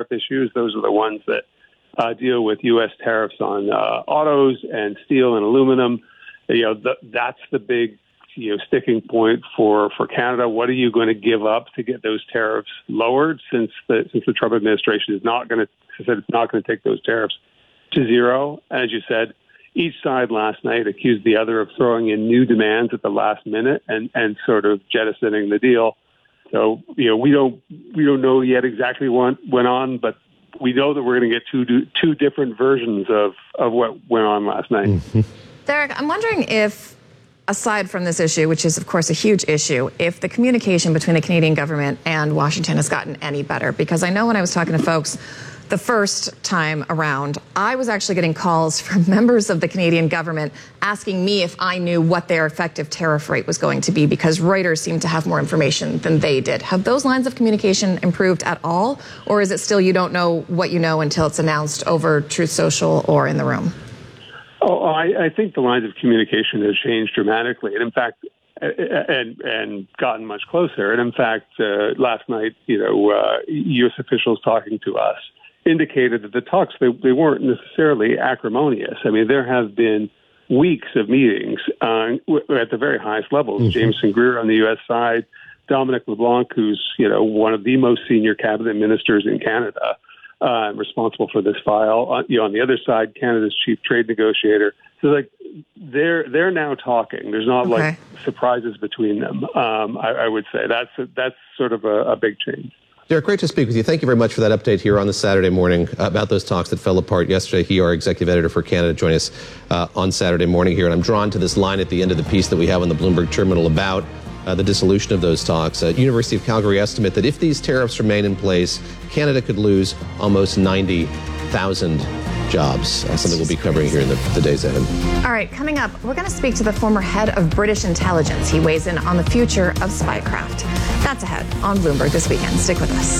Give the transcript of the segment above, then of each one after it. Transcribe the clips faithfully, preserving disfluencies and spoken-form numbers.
tariff issues. Those are the ones that uh, deal with U S tariffs on uh, autos and steel and aluminum. You know, the, that's the big, you know, sticking point for, for Canada. What are you going to give up to get those tariffs lowered? Since the since the Trump administration is not going to said it's not going to take those tariffs to zero. As you said, each side last night accused the other of throwing in new demands at the last minute and, and sort of jettisoning the deal. So, you know, we don't we don't know yet exactly what went on, but we know that we're going to get two two different versions of, of what went on last night. Mm-hmm. Derek, I'm wondering if, aside from this issue, which is, of course, a huge issue, if the communication between the Canadian government and Washington has gotten any better. Because I know when I was talking to folks the first time around, I was actually getting calls from members of the Canadian government asking me if I knew what their effective tariff rate was going to be, because Reuters seemed to have more information than they did. Have those lines of communication improved at all? Or is it still you don't know what you know until it's announced over Truth Social or in the room? Oh, I, I think the lines of communication have changed dramatically, and in fact, and and gotten much closer. And in fact, uh, last night, you know, uh, U S officials talking to us indicated that the talks they, they weren't necessarily acrimonious. I mean, there have been weeks of meetings uh, at the very highest levels. Mm-hmm. Jameson Greer on the U S side, Dominic LeBlanc, who's you know one of the most senior cabinet ministers in Canada. Uh, responsible for this file. Uh, you know, on the other side, Canada's chief trade negotiator. So, like, they're they're now talking. There's not okay. like surprises between them. Um, I, I would say that's a, that's sort of a, a big change. Derek, great to speak with you. Thank you very much for that update here on the Saturday morning about those talks that fell apart yesterday. He, our executive editor for Canada, joined us uh, on Saturday morning here, and I'm drawn to this line at the end of the piece that we have on the Bloomberg Terminal about Uh, the dissolution of those talks. Uh, University of Calgary estimate that if these tariffs remain in place, Canada could lose almost ninety thousand jobs, uh, something we'll be covering here in the, the days ahead. All right, coming up, we're going to speak to the former head of British intelligence. He weighs in on the future of spycraft. That's ahead on Bloomberg this weekend. Stick with us.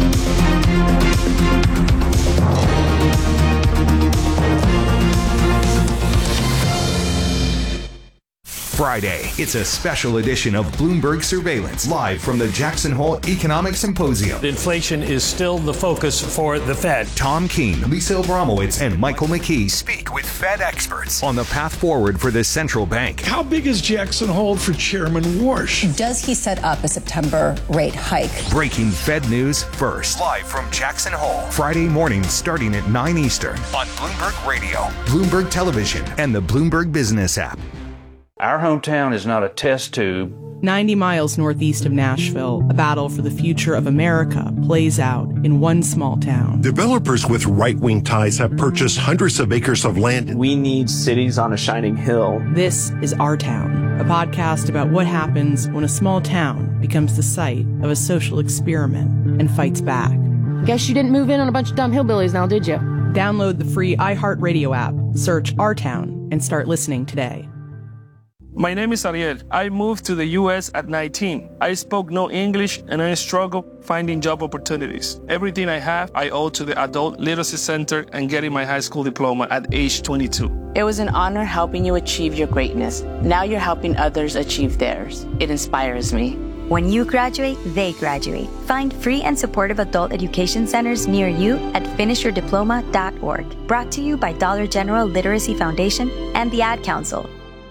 Friday, it's a special edition of Bloomberg Surveillance, live from the Jackson Hole Economic Symposium. Inflation is still the focus for the Fed. Tom Keene, Lisa Abramowitz, and Michael McKee speak with Fed experts on the path forward for the central bank. How big is Jackson Hole for Chairman Warsh? Does he set up a September rate hike? Breaking Fed news first, live from Jackson Hole, Friday morning starting at nine Eastern on Bloomberg Radio, Bloomberg Television, and the Bloomberg Business app. Our hometown is not a test tube. ninety miles northeast of Nashville, a battle for the future of America plays out in one small town. Developers with right-wing ties have purchased hundreds of acres of land. We need cities on a shining hill. This is Our Town, a podcast about what happens when a small town becomes the site of a social experiment and fights back. Guess you didn't move in on a bunch of dumb hillbillies now, did you? Download the free iHeartRadio app, search Our Town, and start listening today. My name is Ariel. I moved to the U S at nineteen. I spoke no English and I struggled finding job opportunities. Everything I have, I owe to the Adult Literacy Center and getting my high school diploma at age twenty-two. It was an honor helping you achieve your greatness. Now you're helping others achieve theirs. It inspires me. When you graduate, they graduate. Find free and supportive adult education centers near you at finish your diploma dot org. Brought to you by Dollar General Literacy Foundation and the Ad Council.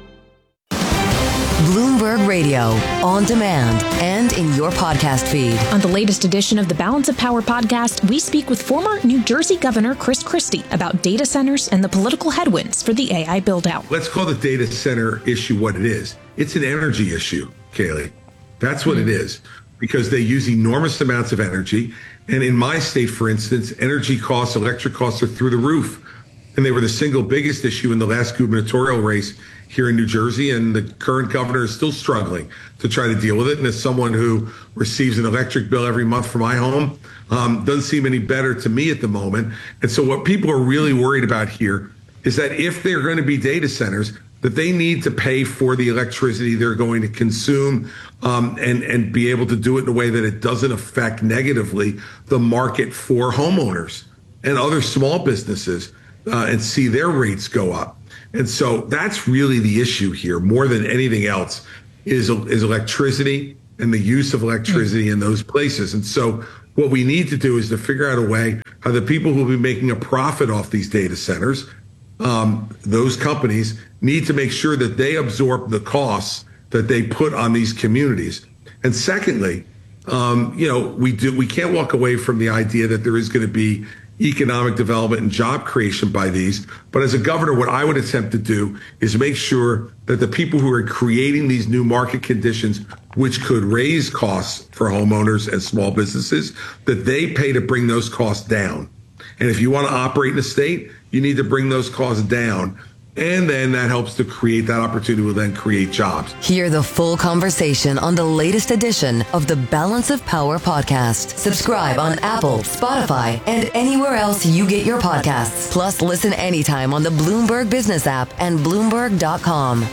Bloomberg Radio, on demand and in your podcast feed. On the latest edition of the Balance of Power podcast, we speak with former New Jersey Governor Chris Christie about data centers and the political headwinds for the A I build-out. Let's call the data center issue what it is. It's an energy issue, Kaylee. That's what mm-hmm. it is, because they use enormous amounts of energy. And in my state, for instance, energy costs, electric costs are through the roof. And they were the single biggest issue in the last gubernatorial race here in New Jersey, and the current governor is still struggling to try to deal with it. And as someone who receives an electric bill every month for my home, um, doesn't seem any better to me at the moment. And so what people are really worried about here is that if they're going to be data centers, that they need to pay for the electricity they're going to consume um, and, and be able to do it in a way that it doesn't affect negatively the market for homeowners and other small businesses uh, and see their rates go up. And so that's really the issue here, more than anything else, is, is electricity and the use of electricity in those places. And so What we need to do is to figure out a way how the people who will be making a profit off these data centers, um, those companies, need to make sure that they absorb the costs that they put on these communities. And secondly, um, you know, we do we can't walk away from the idea that there is going to be economic development and job creation by these. But as a governor, what I would attempt to do is make sure that the people who are creating these new market conditions, which could raise costs for homeowners and small businesses, that they pay to bring those costs down. And if you want to operate in the state, you need to bring those costs down. And then that helps to create that opportunity will then create jobs. Hear the full conversation on the latest edition of the Balance of Power podcast. Subscribe on Apple, Spotify, and anywhere else you get your podcasts. Plus, listen anytime on the Bloomberg Business app and Bloomberg dot com.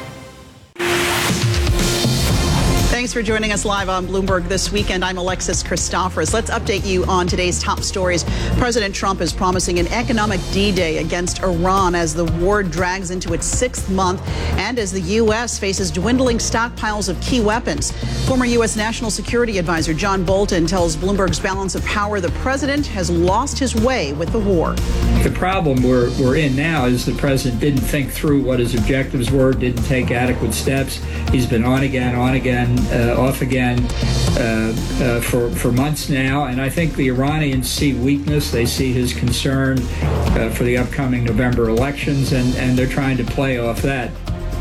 Thanks for joining us live on Bloomberg this weekend. I'm Alexis Christoforous. Let's update you on today's top stories. President Trump is promising an economic D-Day against Iran as the war drags into its sixth month and as the U S faces dwindling stockpiles of key weapons. Former U S National Security Advisor John Bolton tells Bloomberg's Balance of Power the president has lost his way with the war. The problem we're, we're in now is the president didn't think through what his objectives were, didn't take adequate steps. He's been on again, on again. Uh, off again uh, uh, for, for months now. And I think the Iranians see weakness. They see his concern uh, for the upcoming November elections, and, and they're trying to play off that.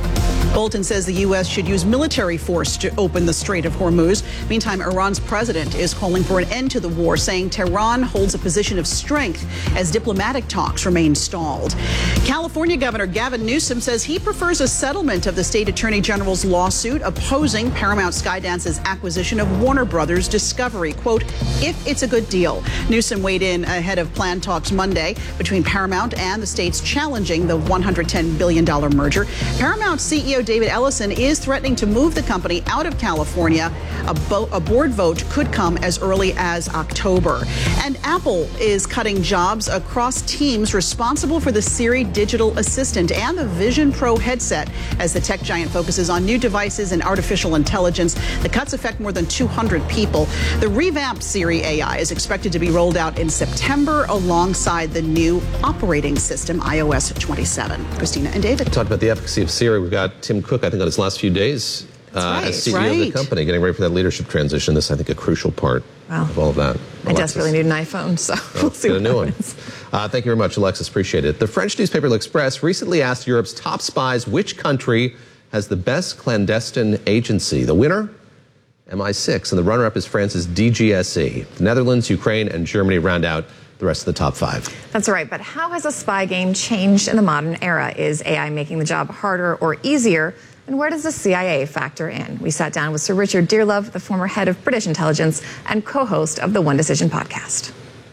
Bolton says the U S should use military force to open the Strait of Hormuz. Meantime, Iran's president is calling for an end to the war, saying Tehran holds a position of strength as diplomatic talks remain stalled. California Governor Gavin Newsom says he prefers a settlement of the state attorney general's lawsuit opposing Paramount Skydance's acquisition of Warner Brothers Discovery. Quote, if it's a good deal. Newsom weighed in ahead of planned talks Monday between Paramount and the states challenging the one hundred ten billion dollars merger. Paramount C E O David Ellison is threatening to move the company out of California. A, bo- a board vote could come as early as October. And Apple is cutting jobs across teams responsible for the Siri digital assistant and the Vision Pro headset as the tech giant focuses on new devices and artificial intelligence. The cuts affect more than two hundred people. The revamped Siri A I is expected to be rolled out in September alongside the new operating system, i O S twenty-seven. Christina and David. We talked about the efficacy of Siri. We've got Tim Cook, I think, on his last few days uh, right, as C E O right. of the company, getting ready for that leadership transition. This, I think, a crucial part wow. of all of that. I Alexis. desperately need an iPhone, so well, we'll see get what a new happens. one. Uh, thank you very much, Alexis. Appreciate it. The French newspaper L'Express recently asked Europe's top spies which country has the best clandestine agency. The winner? M I six, and the runner-up is France's D G S E. The Netherlands, Ukraine, and Germany round out the rest of the top five. That's right, but how has a spy game changed in the modern era? Is A I making the job harder or easier? And where does the C I A factor in? We sat down with Sir Richard Dearlove, the former head of British intelligence and co-host of the One Decision podcast.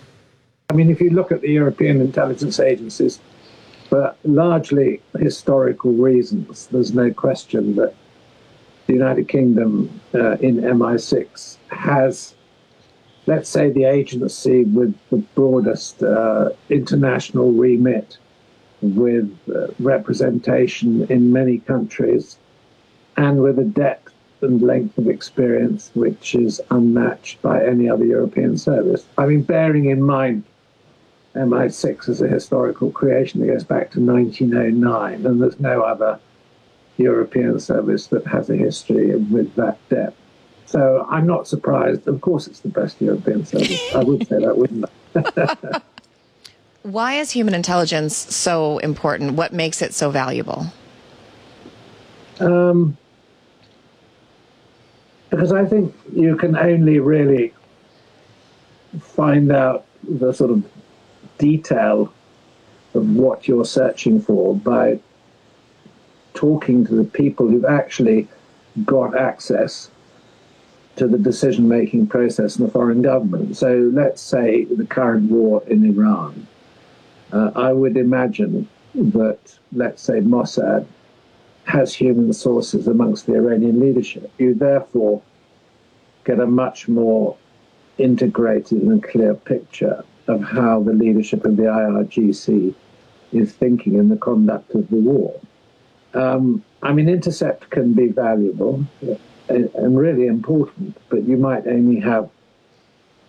I mean, if you look at the European intelligence agencies, for largely historical reasons, there's no question that the United Kingdom uh, in M I six has, let's say, the agency with the broadest uh, international remit, with uh, representation in many countries, and with a depth and length of experience which is unmatched by any other European service. I mean, bearing in mind M I six is a historical creation that goes back to nineteen oh nine, and there's no other European service that has a history with that depth. So I'm not surprised. Of course, it's the best European service. I would say that, wouldn't I? Why is human intelligence so important? What makes it so valuable? Um, because I think you can only really find out the sort of detail of what you're searching for by talking to the people who've actually got access to the decision-making process in the foreign government. So let's say the current war in Iran. Uh, I would imagine that, let's say, Mossad has human sources amongst the Iranian leadership. You therefore get a much more integrated and clear picture of how the leadership of the I R G C is thinking in the conduct of the war. Um, I mean, intercept can be valuable and, and really important, but you might only have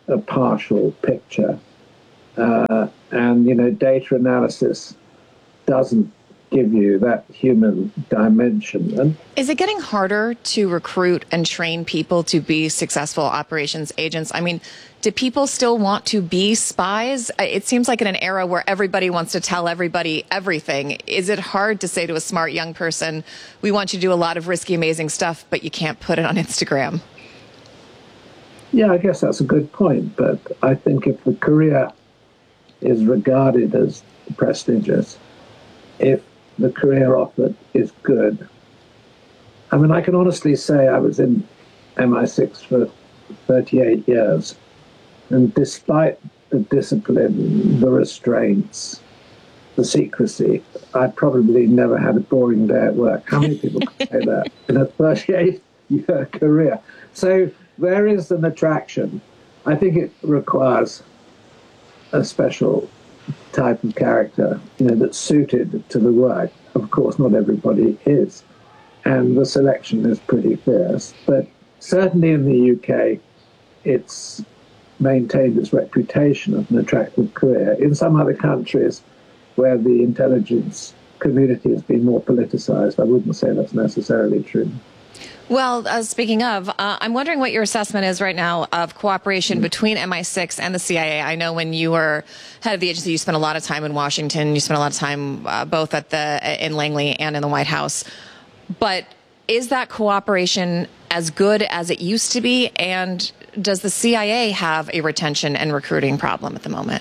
a partial picture. Uh, and, you know, data analysis doesn't give you that human dimension. And is it getting harder to recruit and train people to be successful operations agents? I mean, do people still want to be spies? It seems like in an era where everybody wants to tell everybody everything, is it hard to say to a smart young person, we want you to do a lot of risky, amazing stuff, but you can't put it on Instagram? Yeah, I guess that's a good point. But I think if the career is regarded as prestigious, if the career offered is good. I mean, I can honestly say I was in M I six for thirty-eight years, and despite the discipline, the restraints, the secrecy, I probably never had a boring day at work. How many people can say that in a thirty-eight-year career? So there is an attraction. I think it requires a special type of character, you know, that's suited to the work. Of course, not everybody is, and the selection is pretty fierce. But certainly in the U K, it's maintained its reputation as an attractive career. In some other countries where the intelligence community has been more politicized, I wouldn't say that's necessarily true. Well, uh, speaking of, uh, I'm wondering what your assessment is right now of cooperation between M I six and the C I A. I know when you were head of the agency, you spent a lot of time in Washington. You spent a lot of time uh, both at the in Langley and in the White House. But is that cooperation as good as it used to be? And does the C I A have a retention and recruiting problem at the moment?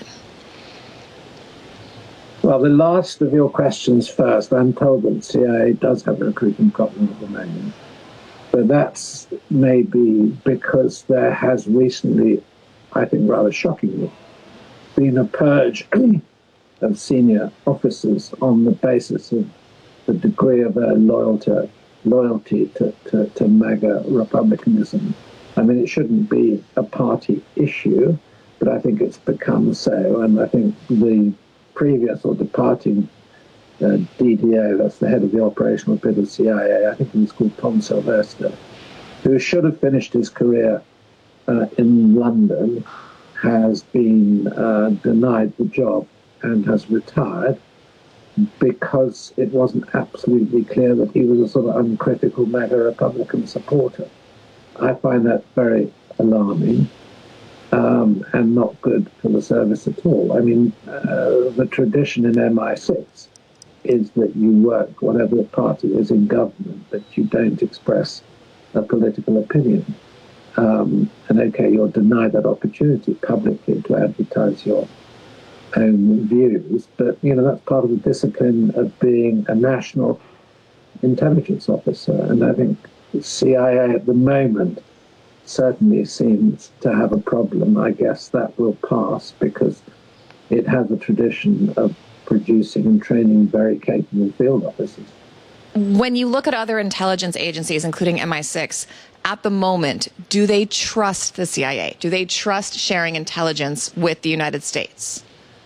Well, the last of your questions first. I'm told that the C I A does have a recruiting problem at the moment. But that's maybe because there has recently, I think rather shockingly, been a purge of senior officers on the basis of the degree of their loyalty, loyalty to, to, to MAGA republicanism. I mean, it shouldn't be a party issue, but I think it's become so. And I think the previous or departing Uh, D D O, that's the head of the operational bit of C I A, I think he was called Tom Sylvester, who should have finished his career uh, in London, has been uh, denied the job and has retired because it wasn't absolutely clear that he was a sort of uncritical MAGA Republican supporter. I find that very alarming um, and not good for the service at all. I mean, uh, the tradition in M I six is that you work, whatever the party is in government, that you don't express a political opinion. Um, and okay, you're denied that opportunity publicly to advertise your own views, but, you know, that's part of the discipline of being a national intelligence officer. And I think the C I A at the moment certainly seems to have a problem. I guess that will pass because it has a tradition of producing and training very capable field officers. When you look at other intelligence agencies, including M I six, at the moment, do they trust the C I A? Do they trust sharing intelligence with the United States?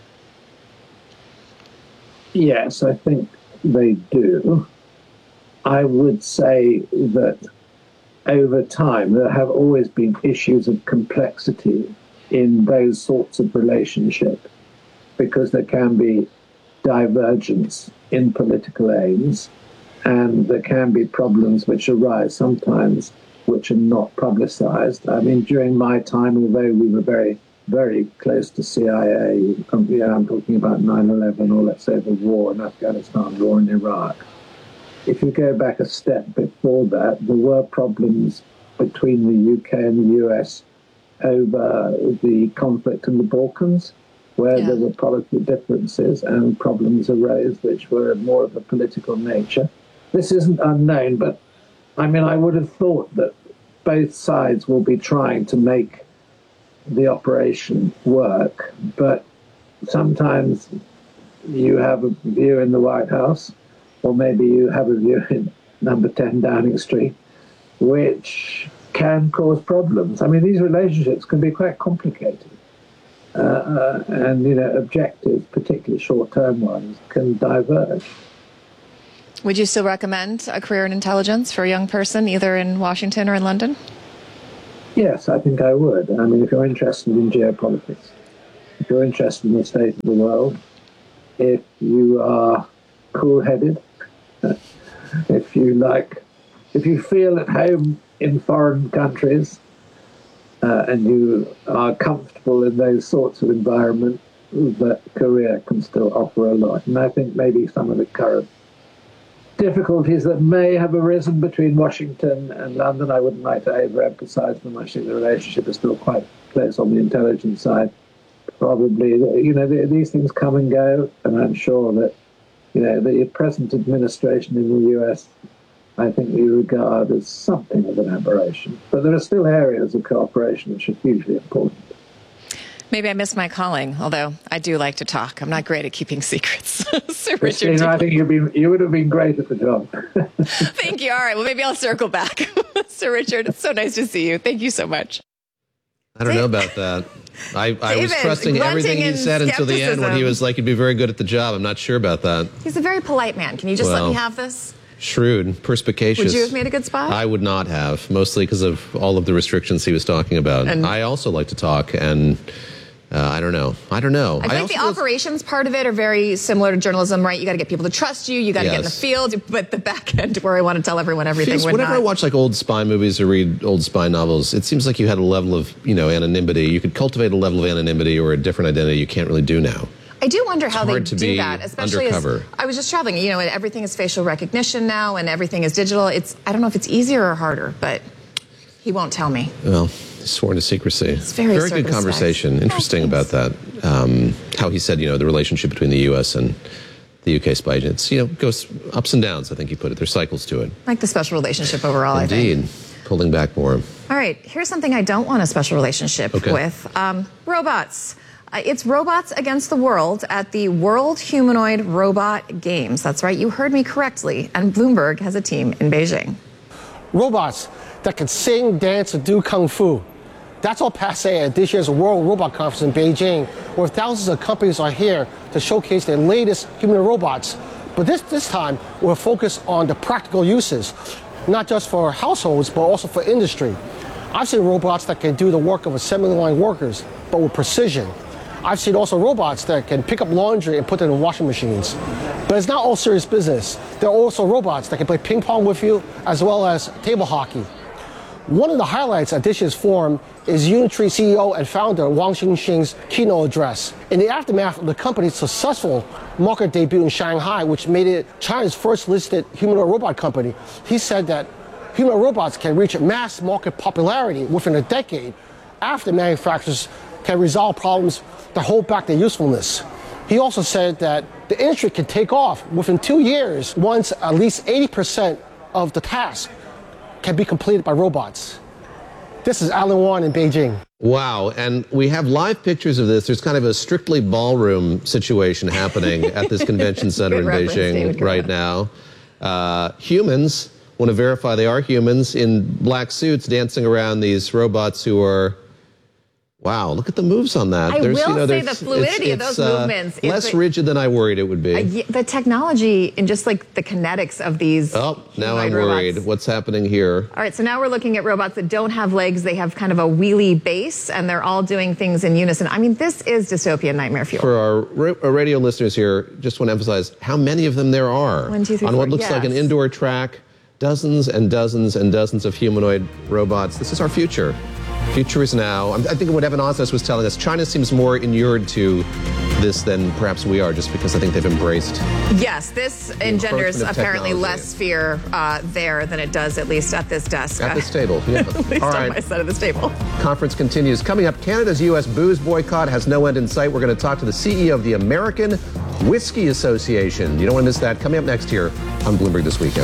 Yes, I think they do. I would say that over time, there have always been issues of complexity in those sorts of relationships because there can be divergence in political aims, and there can be problems which arise sometimes which are not publicized. I mean, during my time, although we were very, very close to C I A, um, yeah, I'm talking about nine eleven or let's say the war in Afghanistan, war in Iraq. If you go back a step before that, there were problems between the U K and the U S over the conflict in the Balkans, where yeah. there were policy differences and problems arose which were more of a political nature. This isn't unknown, but I mean, I would have thought that both sides will be trying to make the operation work, but sometimes you have a view in the White House, or maybe you have a view in number ten Downing Street, which can cause problems. I mean, these relationships can be quite complicated. Uh, uh, and, you know, objectives, particularly short-term ones, can diverge. Would you still recommend a career in intelligence for a young person, either in Washington or in London? Yes, I think I would. I mean, if you're interested in geopolitics, if you're interested in the state of the world, if you are cool-headed, if you like, if you feel at home in foreign countries uh, and you are comfortable in those sorts of environment, that Korea can still offer a lot. And I think maybe some of the current difficulties that may have arisen between Washington and London, I wouldn't like to overemphasize them. I think the relationship is still quite close on the intelligence side. Probably, you know, these things come and go, and I'm sure that, you know, the present administration in the U S, I think we regard as something of an aberration. But there are still areas of cooperation which are hugely important. Maybe I missed my calling, although I do like to talk. I'm not great at keeping secrets. Sir Christine, Richard, I think you'd be, you would have been great at the job. Thank you. All right. Well, maybe I'll circle back. Sir Richard, it's so nice to see you. Thank you so much. I don't know about that. I, I was trusting everything he said until the end when he was like, he'd be very good at the job. I'm not sure about that. He's a very polite man. Can you just well, let me have this? Shrewd, perspicacious. Would you have made a good spot? I would not have, mostly because of all of the restrictions he was talking about. And I also like to talk, and uh, I don't know. I don't know. I think I the operations part of it are very similar to journalism, right? You got to get people to trust you. You got to yes. get in the field. But the back end, where I want to tell everyone everything. Feels, whenever not. I watch like old spy movies or read old spy novels, it seems like you had a level of, you know, anonymity. You could cultivate a level of anonymity or a different identity you can't really do now. I do wonder it's how they do that, especially undercover. as I was just traveling. You know, everything is facial recognition now, and everything is digital. It's I don't know if it's easier or harder, but he won't tell me. Well, he's sworn to secrecy. It's very, very good conversation. Oh, Interesting thanks. about that. Um, how he said, you know, the relationship between the U S and the U K spy agents, you know, goes ups and downs. I think he put it. There's cycles to it. Like the special relationship overall. Indeed. I think. Pulling back more. All right. Here's something I don't want a special relationship okay. with: um, robots. Uh, it's robots against the world at the World Humanoid Robot Games. That's right, you heard me correctly. And Bloomberg has a team in Beijing. Robots that can sing, dance, and do kung fu. That's all passé at this year's World Robot Conference in Beijing, where thousands of companies are here to showcase their latest human robots. But this, this time, we're focused on the practical uses, not just for households, but also for industry. I've seen robots that can do the work of assembly line workers, but with precision. I've seen also robots that can pick up laundry and put it in washing machines. But it's not all serious business. There are also robots that can play ping pong with you, as well as table hockey. One of the highlights at this year's forum is Unitree C E O and founder Wang Xingxing's keynote address. In the aftermath of the company's successful market debut in Shanghai, which made it China's first listed humanoid robot company, he said that humanoid robots can reach mass market popularity within a decade after manufacturers can resolve problems that hold back their usefulness. He also said that the industry can take off within two years once at least eighty percent of the tasks can be completed by robots. This is Alan Wan in Beijing. Wow, and we have live pictures of this. There's kind of a strictly ballroom situation happening at this convention center in Beijing right now. Uh, humans, want to verify they are humans, in black suits dancing around these robots who are... Wow, look at the moves on that. I there's, will you know, say the fluidity it's, of it's, those uh, movements. is less the, rigid than I worried it would be. Uh, the technology and just like the kinetics of these. Oh, now I'm worried. Robots. What's happening here? All right, so now we're looking at robots that don't have legs. They have kind of a wheelie base, and they're all doing things in unison. I mean, this is dystopian nightmare fuel. For our, ra- our radio listeners here, just want to emphasize how many of them there are. One, two, three, on four. what looks yes. like an indoor track. Dozens and dozens and dozens of humanoid robots. This is our future. Future is now. I think what Evan Osnos was telling us, China seems more inured to this than perhaps we are, just because I think they've embraced. Yes, this engenders apparently less fear uh, there than it does, at least at this desk. At this table, yeah. At least All on right. my side of this table. Conference continues. Coming up, Canada's U S booze boycott has no end in sight. We're going to talk to the C E O of the American Whiskey Association. You don't want to miss that. Coming up next here on Bloomberg This Weekend.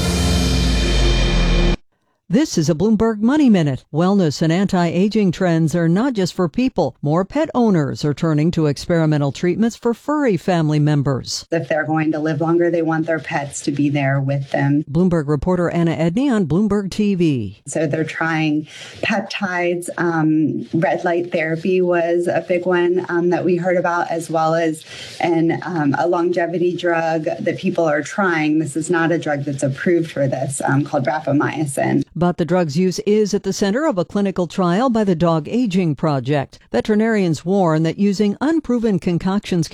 This is a Bloomberg Money Minute. Wellness and anti-aging trends are not just for people. More pet owners are turning to experimental treatments for furry family members. If they're going to live longer, they want their pets to be there with them. Bloomberg reporter Anna Edney on Bloomberg T V. So they're trying peptides. Um, red light therapy was a big one um, that we heard about, as well as an, um, a longevity drug that people are trying. This is not a drug that's approved for this, um, called rapamycin. But the drug's use is at the center of a clinical trial by the Dog Aging Project. Veterinarians warn that using unproven concoctions